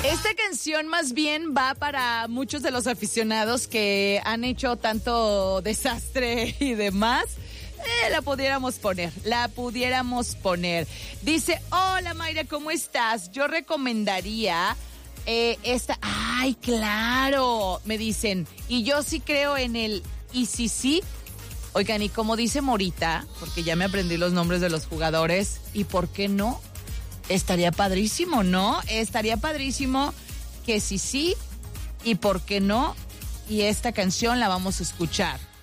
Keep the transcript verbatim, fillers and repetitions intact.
Esta canción más bien va para muchos de los aficionados que han hecho tanto desastre y demás. Eh, la pudiéramos poner, la pudiéramos poner. Dice, hola Mayra, ¿cómo estás? Yo recomendaría eh, esta. Ay, claro, me dicen. Y yo sí creo en el y sí, sí. Oigan, y como dice Morita, porque ya me aprendí los nombres de los jugadores, ¿y por qué no? Estaría padrísimo, ¿no? Estaría padrísimo que sí, sí, y por qué no. Y esta canción la vamos a escuchar.